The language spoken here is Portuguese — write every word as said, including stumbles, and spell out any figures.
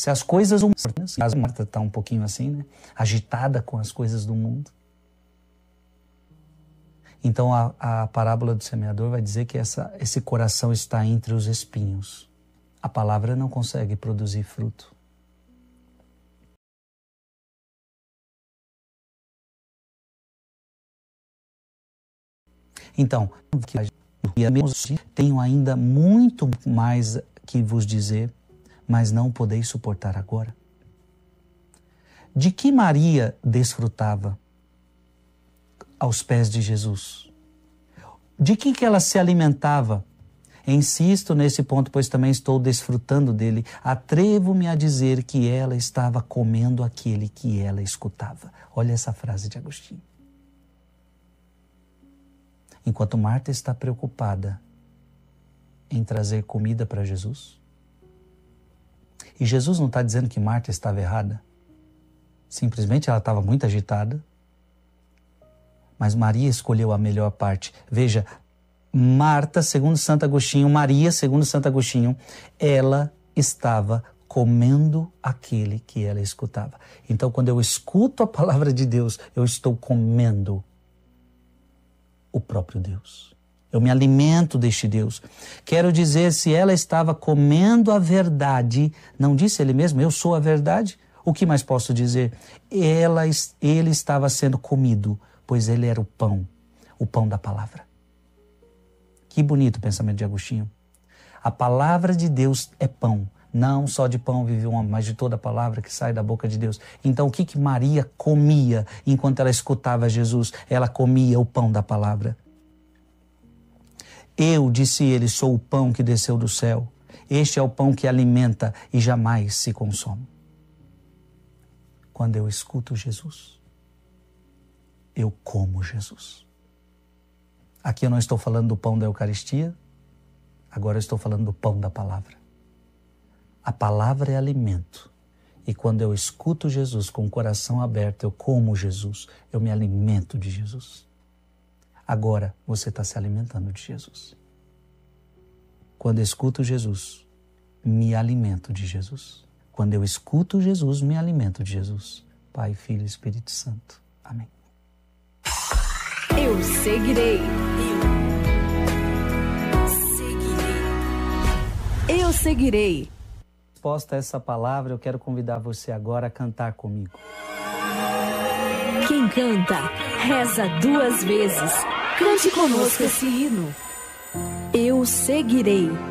Se as coisas humanas, a Marta está um pouquinho assim, né? Agitada com as coisas do mundo. Então a, a parábola do semeador vai dizer que essa, esse coração está entre os espinhos. A palavra não consegue produzir fruto. Então, tenho ainda muito mais que vos dizer, mas não podeis suportar agora. De que Maria desfrutava aos pés de Jesus? De que que ela se alimentava? Insisto nesse ponto, pois também estou desfrutando dele. Atrevo-me a dizer que ela estava comendo aquele que ela escutava. Olha essa frase de Agostinho. Enquanto Marta está preocupada em trazer comida para Jesus, e Jesus não está dizendo que Marta estava errada, simplesmente ela estava muito agitada, mas Maria escolheu a melhor parte. Veja, Marta, segundo Santo Agostinho, Maria, segundo Santo Agostinho, ela estava comendo aquele que ela escutava. Então, quando eu escuto a palavra de Deus, eu estou comendo o próprio Deus. Eu me alimento deste Deus. Quero dizer, se ela estava comendo a verdade, não disse ele mesmo, eu sou a verdade? O que mais posso dizer? Ela, ele estava sendo comido, pois ele era o pão, o pão da palavra. Que bonito o pensamento de Agostinho. A palavra de Deus é pão. Não só de pão vive o homem, mas de toda a palavra que sai da boca de Deus. Então o que que Maria comia enquanto ela escutava Jesus? Ela comia o pão da palavra. Eu, disse ele, sou o pão que desceu do céu. Este é o pão que alimenta e jamais se consome. Quando eu escuto Jesus, eu como Jesus. Aqui eu não estou falando do pão da Eucaristia, agora eu estou falando do pão da palavra. A palavra é alimento. E quando eu escuto Jesus com o coração aberto, eu como Jesus, eu me alimento de Jesus. Agora você está se alimentando de Jesus. Quando eu escuto Jesus, me alimento de Jesus. Quando eu escuto Jesus, me alimento de Jesus. Pai, Filho e Espírito Santo. Amém. Eu seguirei. Eu seguirei. Eu seguirei. Resposta a essa palavra, eu quero convidar você agora a cantar comigo. Quem canta, reza duas vezes. Cante conosco esse hino. Eu seguirei.